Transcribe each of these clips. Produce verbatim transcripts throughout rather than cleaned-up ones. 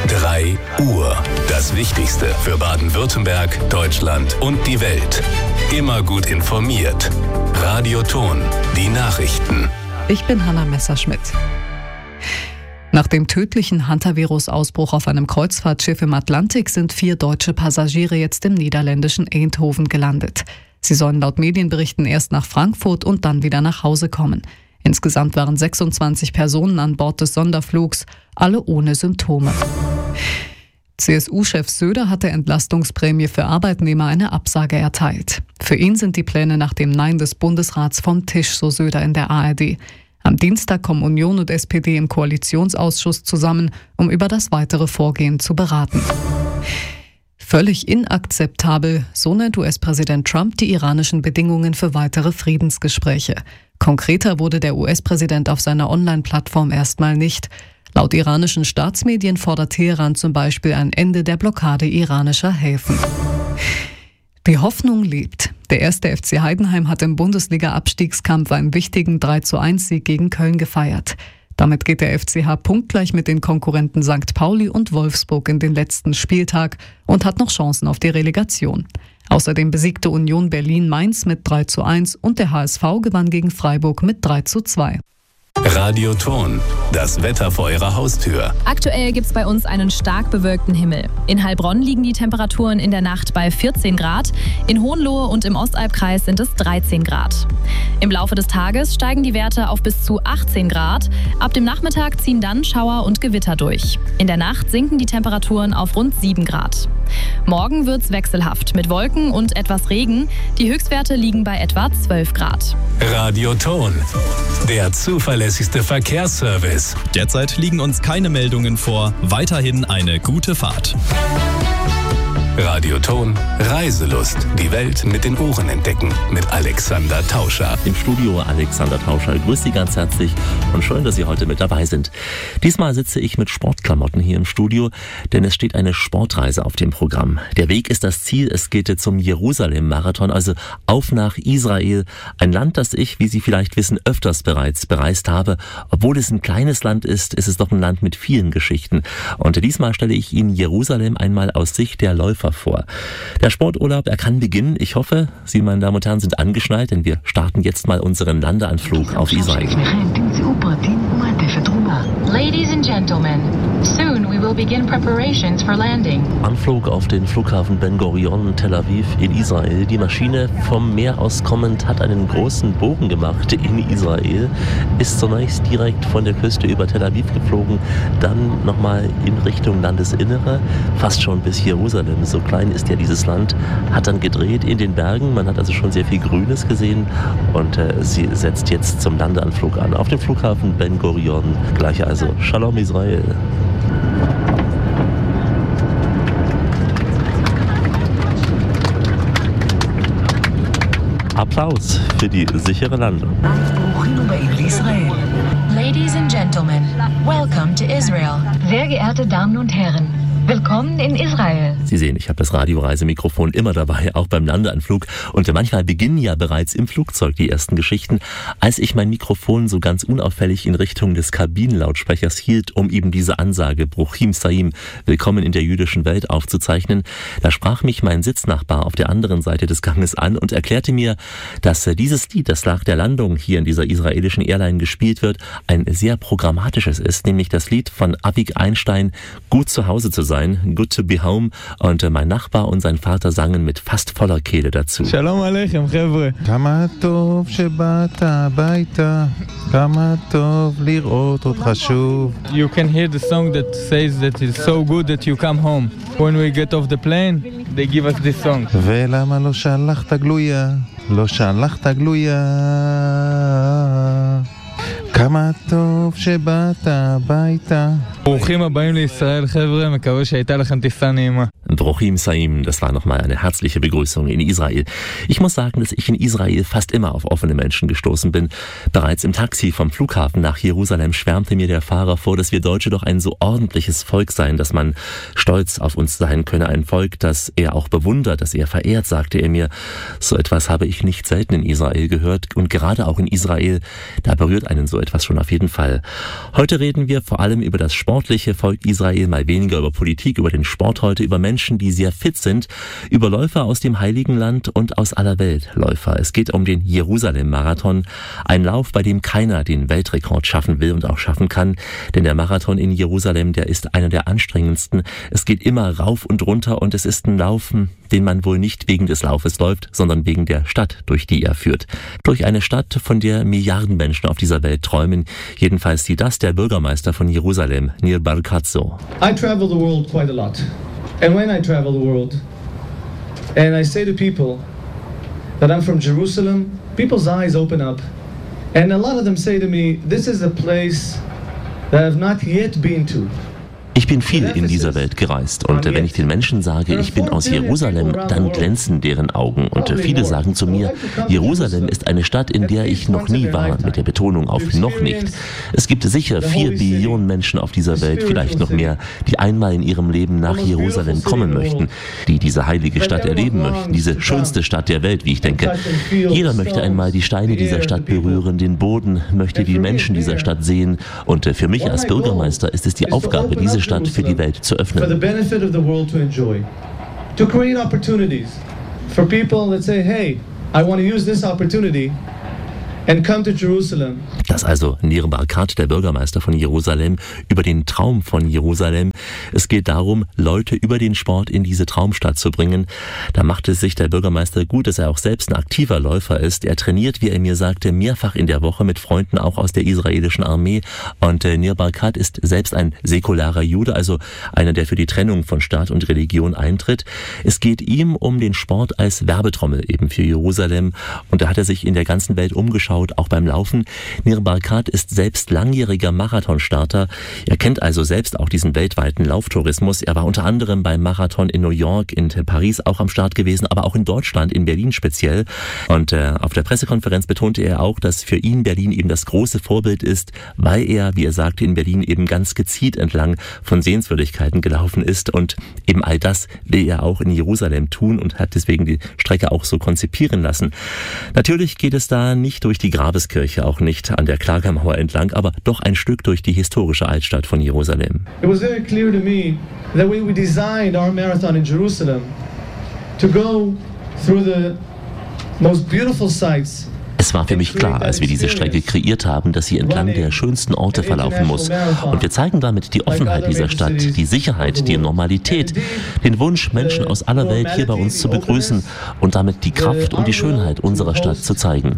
drei Uhr. Das Wichtigste für Baden-Württemberg, Deutschland und die Welt. Immer gut informiert. Radio Ton, die Nachrichten. Ich bin Hanna Messerschmidt. Nach dem tödlichen Hantavirus-Ausbruch auf einem Kreuzfahrtschiff im Atlantik sind vier deutsche Passagiere jetzt im niederländischen Eindhoven gelandet. Sie sollen laut Medienberichten erst nach Frankfurt und dann wieder nach Hause kommen. Insgesamt waren sechsundzwanzig Personen an Bord des Sonderflugs, alle ohne Symptome. C S U-Chef Söder hat der Entlastungsprämie für Arbeitnehmer eine Absage erteilt. Für ihn sind die Pläne nach dem Nein des Bundesrats vom Tisch, so Söder in der A R D. Am Dienstag kommen Union und S P D im Koalitionsausschuss zusammen, um über das weitere Vorgehen zu beraten. Völlig inakzeptabel, so nennt U S-Präsident Trump die iranischen Bedingungen für weitere Friedensgespräche. Konkreter wurde der U S-Präsident auf seiner Online-Plattform erstmal nicht. Laut iranischen Staatsmedien fordert Teheran zum Beispiel ein Ende der Blockade iranischer Häfen. Die Hoffnung lebt. Der erste F C Heidenheim hat im Bundesliga-Abstiegskampf einen wichtigen drei zu eins Sieg gegen Köln gefeiert. Damit geht der F C H punktgleich mit den Konkurrenten Sankt Pauli und Wolfsburg in den letzten Spieltag und hat noch Chancen auf die Relegation. Außerdem besiegte Union Berlin Mainz mit drei zu eins und der H S V gewann gegen Freiburg mit drei zu zwei. Radio Ton, das Wetter vor Ihrer Haustür. Aktuell gibt es bei uns einen stark bewölkten Himmel. In Heilbronn liegen die Temperaturen in der Nacht bei vierzehn Grad. In Hohenlohe und im Ostalbkreis sind es dreizehn Grad. Im Laufe des Tages steigen die Werte auf bis zu achtzehn Grad. Ab dem Nachmittag ziehen dann Schauer und Gewitter durch. In der Nacht sinken die Temperaturen auf rund sieben Grad. Morgen wird es wechselhaft mit Wolken und etwas Regen. Die Höchstwerte liegen bei etwa zwölf Grad. Radio Ton, der zuverlässigste Verkehrsservice. Derzeit liegen uns keine Meldungen vor. Weiterhin eine gute Fahrt. Radio Ton, Reiselust. Die Welt mit den Ohren entdecken. Mit Alexander Tauscher. Im Studio Alexander Tauscher. Ich grüße Sie ganz herzlich und schön, dass Sie heute mit dabei sind. Diesmal sitze ich mit Sportklamotten hier im Studio, denn es steht eine Sportreise auf dem Programm. Der Weg ist das Ziel. Es geht zum Jerusalem-Marathon, also auf nach Israel. Ein Land, das ich, wie Sie vielleicht wissen, öfters bereits bereist habe. Obwohl es ein kleines Land ist, ist es doch ein Land mit vielen Geschichten. Und diesmal stelle ich Ihnen Jerusalem einmal aus Sicht der Läufer vor. Der Sporturlaub, er kann beginnen. Ich hoffe, Sie, meine Damen und Herren, sind angeschnallt, denn wir starten jetzt mal unseren Landeanflug auf Israel. Ladies and gentlemen, soon we will begin preparations for landing. Anflug auf den Flughafen Ben Gurion, Tel Aviv in Israel. Die Maschine vom Meer aus kommend hat einen großen Bogen gemacht in Israel, ist zunächst direkt von der Küste über Tel Aviv geflogen, dann nochmal in Richtung Landesinnere, fast schon bis Jerusalem. So klein ist ja dieses Land, hat dann gedreht in den Bergen. Man hat also schon sehr viel Grünes gesehen und äh, sie setzt jetzt zum Landeanflug an. Auf dem Flughafen Ben Gurion. Gleich also. Shalom Israel. Applaus für die sichere Landung. Ladies and gentlemen, welcome to Israel. Sehr geehrte Damen und Herren, willkommen in Israel. Sie sehen, ich habe das Radioreisemikrofon immer dabei, auch beim Landeanflug. Und manchmal beginnen ja bereits im Flugzeug die ersten Geschichten. Als ich mein Mikrofon so ganz unauffällig in Richtung des Kabinenlautsprechers hielt, um eben diese Ansage Bruchim Saim, willkommen in der jüdischen Welt aufzuzeichnen, da sprach mich mein Sitznachbar auf der anderen Seite des Ganges an und erklärte mir, dass dieses Lied, das nach der Landung hier in dieser israelischen Airline gespielt wird, ein sehr programmatisches ist, nämlich das Lied von Avik Einstein, Gut zu Hause zu sein, Good to be home. Und mein Nachbar und sein Vater sangen mit fast voller Kehle dazu. Shalom Aleichem, Chevre. Kama tov shebata baita, kama tov lirot otcha shuv. You can hear the song that says that it's so good that you come home. When we get off the plane, they give us this song. ולמה לא שלחת גלויה, לא שלחת גלויה. כמה טוב שבאת הביתה. ברוכים הבאים לישראל, חבר'ה, מקווה שהייתה לכם טיסה נעימה. Bruchim Saim, das war nochmal eine herzliche Begrüßung in Israel. Ich muss sagen, dass ich in Israel fast immer auf offene Menschen gestoßen bin. Bereits im Taxi vom Flughafen nach Jerusalem schwärmte mir der Fahrer vor, dass wir Deutsche doch ein so ordentliches Volk seien, dass man stolz auf uns sein könne. Ein Volk, das er auch bewundert, das er verehrt, sagte er mir. So etwas habe ich nicht selten in Israel gehört und gerade auch in Israel, da berührt einen so etwas schon auf jeden Fall. Heute reden wir vor allem über das sportliche Volk Israel, mal weniger über Politik, über den Sport heute, über Menschen, die sehr fit sind, über Läufer aus dem Heiligen Land und aus aller Welt Läufer. Es geht um den Jerusalem-Marathon, ein Lauf, bei dem keiner den Weltrekord schaffen will und auch schaffen kann, denn der Marathon in Jerusalem, der ist einer der anstrengendsten. Es geht immer rauf und runter und es ist ein Laufen, den man wohl nicht wegen des Laufes läuft, sondern wegen der Stadt, durch die er führt. Durch eine Stadt, von der Milliarden Menschen auf dieser Welt träumen. Jedenfalls sieht das der Bürgermeister von Jerusalem, Nir Barkat, so. I travel the world quite a lot. And when I travel the world, and I say to people that I'm from Jerusalem, people's eyes open up. And a lot of them say to me, this is a place that I've not yet been to. Ich bin viel in dieser Welt gereist und wenn ich den Menschen sage, ich bin aus Jerusalem, dann glänzen deren Augen und viele sagen zu mir, Jerusalem ist eine Stadt, in der ich noch nie war, mit der Betonung auf noch nicht. Es gibt sicher vier Billionen Menschen auf dieser Welt, vielleicht noch mehr, die einmal in ihrem Leben nach Jerusalem kommen möchten, die diese heilige Stadt erleben möchten, diese schönste Stadt der Welt, wie ich denke. Jeder möchte einmal die Steine dieser Stadt berühren, den Boden, möchte die Menschen dieser Stadt sehen und für mich als Bürgermeister ist es die Aufgabe, diese Stadt für die Welt zu öffnen. For the benefit of the world to enjoy. To create opportunities for people that say, hey, I want to use this opportunity and come to Jerusalem. Das also Nir Barkat, der Bürgermeister von Jerusalem, über den Traum von Jerusalem. Es geht darum, Leute über den Sport in diese Traumstadt zu bringen. Da macht es sich der Bürgermeister gut, dass er auch selbst ein aktiver Läufer ist. Er trainiert, wie er mir sagte, mehrfach in der Woche mit Freunden auch aus der israelischen Armee. Und äh, Nir Barkat ist selbst ein säkularer Jude, also einer, der für die Trennung von Staat und Religion eintritt. Es geht ihm um den Sport als Werbetrommel eben für Jerusalem. Und da hat er sich in der ganzen Welt umgeschaut, auch beim Laufen. Nir Barkat ist selbst langjähriger Marathonstarter. Er kennt also selbst auch diesen weltweiten Lauftourismus. Er war unter anderem beim Marathon in New York, in Paris auch am Start gewesen, aber auch in Deutschland, in Berlin speziell. Und äh, auf der Pressekonferenz betonte er auch, dass für ihn Berlin eben das große Vorbild ist, weil er, wie er sagte, in Berlin eben ganz gezielt entlang von Sehenswürdigkeiten gelaufen ist. Und eben all das will er auch in Jerusalem tun und hat deswegen die Strecke auch so konzipieren lassen. Natürlich geht es da nicht durch die Grabeskirche, auch nicht an der Klagemauer entlang, aber doch ein Stück durch die historische Altstadt von Jerusalem. It was very clear to me that when we designed our marathon in Jerusalem to go through the most beautiful sites. Es war für mich klar, als wir diese Strecke kreiert haben, dass sie entlang der schönsten Orte verlaufen muss. Und wir zeigen damit die Offenheit dieser Stadt, die Sicherheit, die Normalität, den Wunsch, Menschen aus aller Welt hier bei uns zu begrüßen und damit die Kraft und die Schönheit unserer Stadt zu zeigen.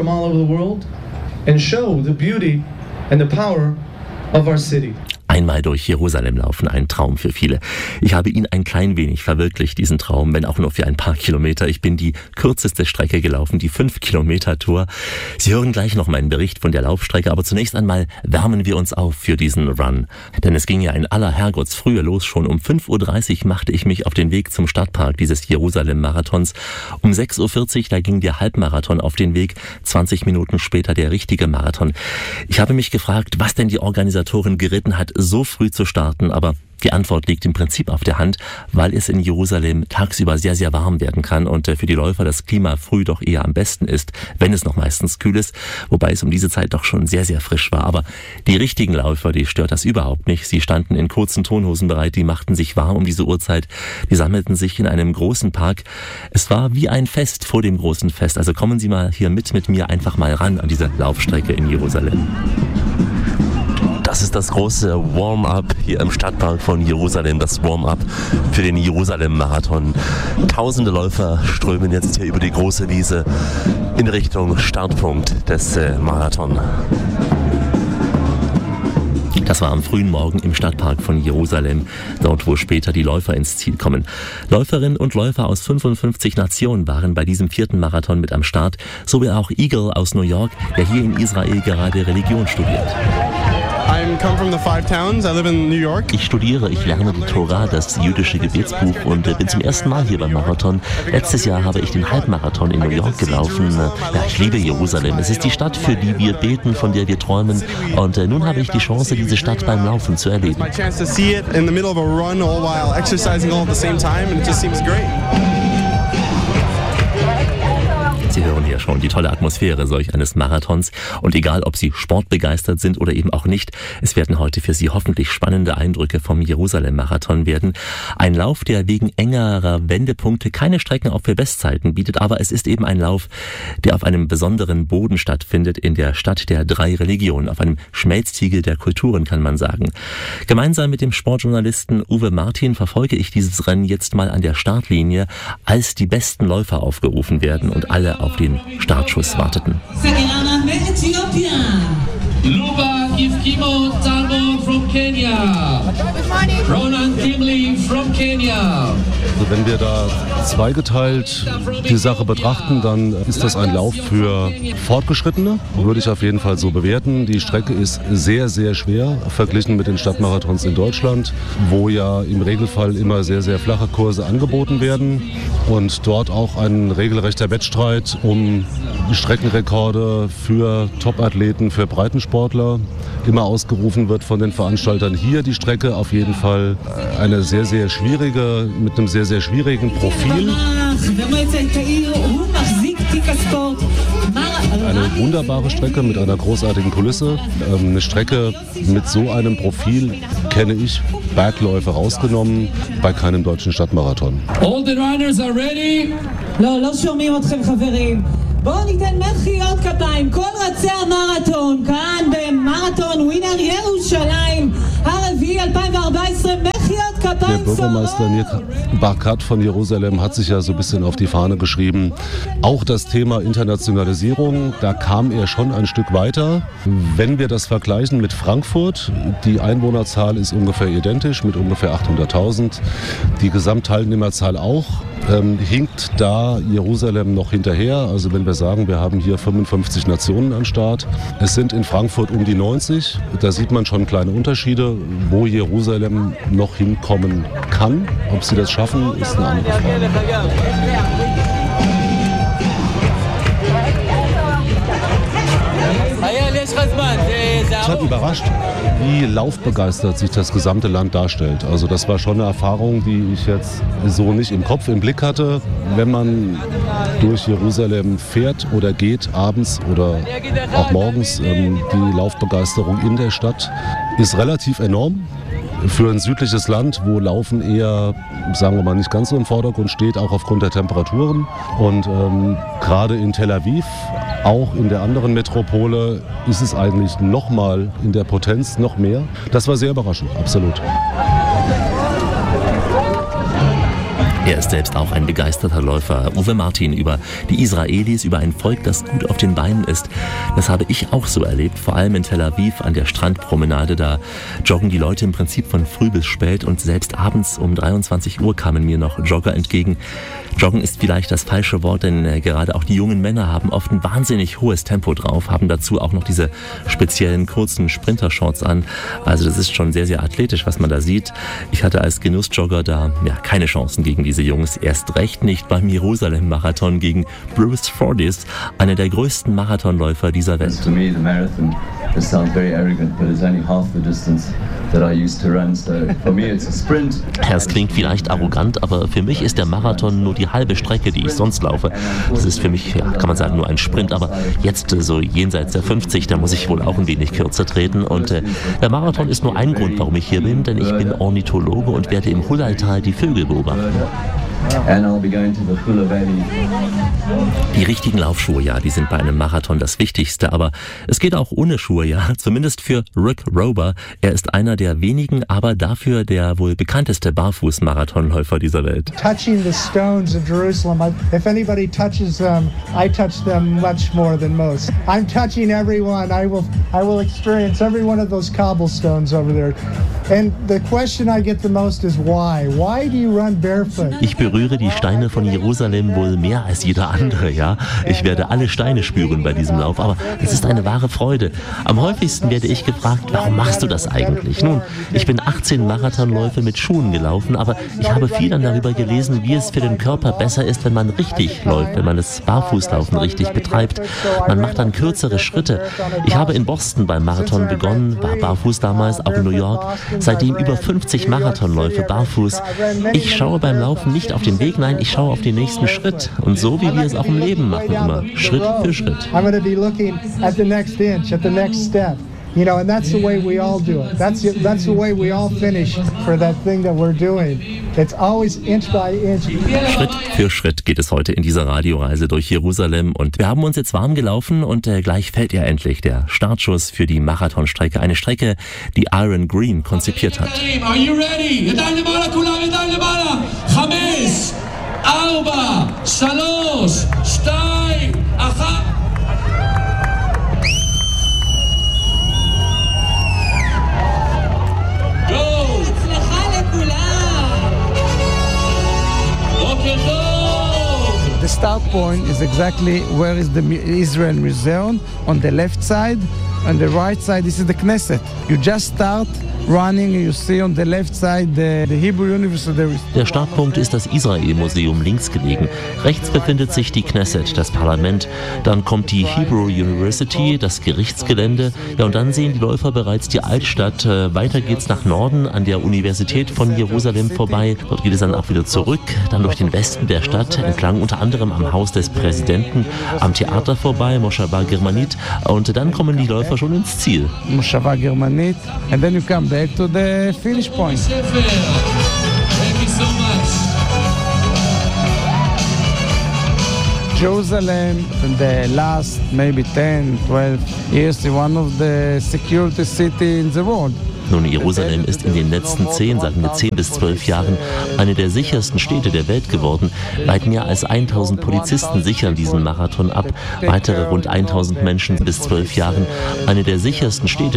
Einmal durch Jerusalem laufen, ein Traum für viele. Ich habe ihn ein klein wenig verwirklicht, diesen Traum, wenn auch nur für ein paar Kilometer. Ich bin die kürzeste Strecke gelaufen, die fünf Kilometer Tour. Sie hören gleich noch meinen Bericht von der Laufstrecke, aber zunächst einmal wärmen wir uns auf für diesen Run. Denn es ging ja in aller Herrgottsfrühe los. Schon um fünf Uhr dreißig machte ich mich auf den Weg zum Stadtpark dieses Jerusalem-Marathons. Um sechs Uhr vierzig, da ging der Halbmarathon auf den Weg. zwanzig Minuten später der richtige Marathon. Ich habe mich gefragt, was denn die Organisatorin geritten hat, so früh zu starten, aber die Antwort liegt im Prinzip auf der Hand, weil es in Jerusalem tagsüber sehr, sehr warm werden kann und für die Läufer das Klima früh doch eher am besten ist, wenn es noch meistens kühl ist, wobei es um diese Zeit doch schon sehr, sehr frisch war. Aber die richtigen Läufer, die stört das überhaupt nicht. Sie standen in kurzen Tonhosen bereit, die machten sich warm um diese Uhrzeit, die sammelten sich in einem großen Park. Es war wie ein Fest vor dem großen Fest, also kommen Sie mal hier mit mit mir einfach mal ran an diese Laufstrecke in Jerusalem. Das ist das große Warm-up hier im Stadtpark von Jerusalem, das Warm-up für den Jerusalem-Marathon. Tausende Läufer strömen jetzt hier über die große Wiese in Richtung Startpunkt des äh, Marathon. Das war am frühen Morgen im Stadtpark von Jerusalem, dort wo später die Läufer ins Ziel kommen. Läuferinnen und Läufer aus fünfundfünfzig Nationen waren bei diesem vierten Marathon mit am Start, so wie auch Eagle aus New York, der hier in Israel gerade Religion studiert. Ich studiere, ich lerne die Tora, das jüdische Gebetsbuch, und bin zum ersten Mal hier beim Marathon. Letztes Jahr habe ich den Halbmarathon in New York gelaufen. Ja, ich liebe Jerusalem. Es ist die Stadt, für die wir beten, von der wir träumen. Und äh, nun habe ich die Chance, diese Stadt beim Laufen zu erleben. Sie hören hier schon die tolle Atmosphäre solch eines Marathons. Und egal, ob Sie sportbegeistert sind oder eben auch nicht, es werden heute für Sie hoffentlich spannende Eindrücke vom Jerusalem-Marathon werden. Ein Lauf, der wegen engerer Wendepunkte keine Strecken auch für Bestzeiten bietet, aber es ist eben ein Lauf, der auf einem besonderen Boden stattfindet, in der Stadt der drei Religionen, auf einem Schmelztiegel der Kulturen, kann man sagen. Gemeinsam mit dem Sportjournalisten Uwe Martin verfolge ich dieses Rennen jetzt mal an der Startlinie, als die besten Läufer aufgerufen werden und alle auf den Startschuss warteten. Luba Ifkimo Talbo from Kenya. Ronan Kimley from Kenya. Also wenn wir da zweigeteilt die Sache betrachten, dann ist das ein Lauf für Fortgeschrittene, würde ich auf jeden Fall so bewerten. Die Strecke ist sehr, sehr schwer, verglichen mit den Stadtmarathons in Deutschland, wo ja im Regelfall immer sehr, sehr flache Kurse angeboten werden und dort auch ein regelrechter Wettstreit um Streckenrekorde für Topathleten, für Breitensportler immer ausgerufen wird von den Veranstaltern. Hier die Strecke auf jeden Fall eine sehr, sehr schwierige, mit einem sehr, sehr schwierigen Profil. Eine wunderbare Strecke mit einer großartigen Kulisse. Eine Strecke mit so einem Profil kenne ich, Bergläufe rausgenommen, bei keinem deutschen Stadtmarathon. All the runners are ready. לא, לא שומעים אתכם חברים. בואו ניתן מחיאות כפיים, כל רצי המרתון, כאן במרתון ווינר ירושלים, הרביעי אלפיים וארבע עשרה, מחיאות כפיים. Der Bürgermeister Nir Barkat von Jerusalem hat sich ja so ein bisschen auf die Fahne geschrieben. Auch das Thema Internationalisierung, da kam er schon ein Stück weiter. Wenn wir das vergleichen mit Frankfurt, die Einwohnerzahl ist ungefähr identisch mit ungefähr achthunderttausend, die Gesamtteilnehmerzahl auch, ähm, hinkt da Jerusalem noch hinterher. Also wenn wir sagen, wir haben hier fünfundfünfzig Nationen am Start, es sind in Frankfurt um die neunzig, da sieht man schon kleine Unterschiede, wo Jerusalem noch hinkommen kann. Ob sie das schaffen, ist eine andere Frage. Ich war überrascht, wie laufbegeistert sich das gesamte Land darstellt. Also das war schon eine Erfahrung, die ich jetzt so nicht im Kopf, im Blick hatte. Wenn man durch Jerusalem fährt oder geht, abends oder auch morgens, ähm, die Laufbegeisterung in der Stadt ist relativ enorm. Für ein südliches Land, wo Laufen eher, sagen wir mal, nicht ganz so im Vordergrund steht, auch aufgrund der Temperaturen. Und ähm, gerade in Tel Aviv, auch in der anderen Metropole, ist es eigentlich noch mal in der Potenz noch mehr. Das war sehr überraschend, absolut. Er ist selbst auch ein begeisterter Läufer. Uwe Martin über die Israelis, über ein Volk, das gut auf den Beinen ist. Das habe ich auch so erlebt, vor allem in Tel Aviv an der Strandpromenade. Da joggen die Leute im Prinzip von früh bis spät und selbst abends um dreiundzwanzig Uhr kamen mir noch Jogger entgegen. Joggen ist vielleicht das falsche Wort, denn äh, gerade auch die jungen Männer haben oft ein wahnsinnig hohes Tempo drauf, haben dazu auch noch diese speziellen kurzen Sprintershorts an. Also das ist schon sehr, sehr athletisch, was man da sieht. Ich hatte als Genussjogger da ja keine Chancen gegen diese Jungs, erst recht nicht beim Jerusalem-Marathon gegen Bruce Fordyce, einer der größten Marathonläufer dieser Welt. To me, the marathon, it sounds very arrogant, but it's only half the distance that I used to run. So for me, it's a sprint. Es klingt vielleicht arrogant, aber für mich ist der Marathon nur die halbe Strecke, die ich sonst laufe. Das ist für mich, ja, kann man sagen, nur ein Sprint, aber jetzt so jenseits der fünfzig, da muss ich wohl auch ein wenig kürzer treten. Und äh, der Marathon ist nur ein Grund, warum ich hier bin, denn ich bin Ornithologe und werde im Hulaltal die Vögel beobachten. And I'll be going to the Hula Valley. Die richtigen Laufschuhe, ja, die sind bei einem Marathon das Wichtigste, aber es geht auch ohne Schuhe, ja, zumindest für Rick Rober. Er ist einer der wenigen, aber dafür der wohl bekannteste Barfuß-Marathonläufer dieser Welt. Touching the stones of Jerusalem, if anybody touches them, I touch them much more than most. I'm touching everyone. I will, I will experience every one of those cobblestones over there. And the question I get the most is why? Why do you run barefoot? Ich berühre die Steine von Jerusalem wohl mehr als jeder andere, ja. Ich werde alle Steine spüren bei diesem Lauf, aber es ist eine wahre Freude. Am häufigsten werde ich gefragt, warum machst du das eigentlich? Nun, ich bin achtzehn Marathonläufe mit Schuhen gelaufen, aber ich habe viel dann darüber gelesen, wie es für den Körper besser ist, wenn man richtig läuft, wenn man das Barfußlaufen richtig betreibt. Man macht dann kürzere Schritte. Ich habe in Boston beim Marathon begonnen, war barfuß damals, auch in New York. Seitdem über fünfzig Marathonläufe barfuß. Ich schaue beim Laufen nicht auf den Weg, nein, ich schaue auf den nächsten Schritt. Und so wie wir es auch im Leben machen, immer Schritt für Schritt. I'm going to be looking at the next inch, at the next step. You know, and that's the way we all do it. That's that's the way we all finish for that thing that we're doing. It's always inch by inch. Schritt für Schritt geht es heute in dieser Radioreise durch Jerusalem und wir haben uns jetzt warm gelaufen und äh, gleich fällt ja endlich der Startschuss für die Marathonstrecke. Eine Strecke, die Aaron Green konzipiert hat. Are you ready? Khamis, Arba, Shalosh, Shtay, Achat. The start point is exactly where is the Israel Museum on the left side. On the right side, this is the Knesset. You just start running, you see on the left side the, the Hebrew University. Der Startpunkt ist das Israel-Museum links gelegen. Rechts befindet sich die Knesset, das Parlament. Dann kommt die Hebrew University, das Gerichtsgelände. Ja, und dann sehen die Läufer bereits die Altstadt. Weiter geht's nach Norden an der Universität von Jerusalem vorbei. Dort geht es dann auch wieder zurück, dann durch den Westen der Stadt, entlang unter anderem am Haus des Präsidenten, am Theater vorbei, Moshava Germanit. Und dann kommen die Läufer schon ins Ziel. Moshava Germanit, and then you come back to the finish point. Thank you so much. Jerusalem in the last maybe ten, twelve years is one of the security city in the world. Nun, Jerusalem ist in den letzten zehn, sagen wir zehn bis zwölf Jahren eine der sichersten Städte der Welt geworden. Weit mehr als tausend Polizisten sichern diesen Marathon ab. Weitere rund tausend Menschen bis zwölf Jahren eine der sichersten Städte